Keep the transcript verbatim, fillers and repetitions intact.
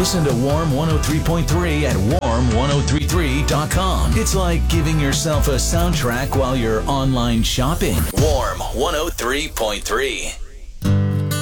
Listen to Warm one oh three point three at warm ten thirty-three dot com. It's like giving yourself a soundtrack while you're online shopping. Warm one oh three point three.